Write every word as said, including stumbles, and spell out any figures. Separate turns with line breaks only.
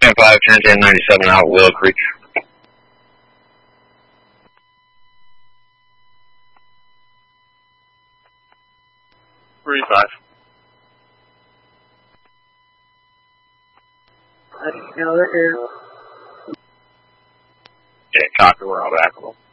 ten five, ten ten ninety-seven out Willow Creek.
three five.
I know that here.
Okay, copy, we're all back.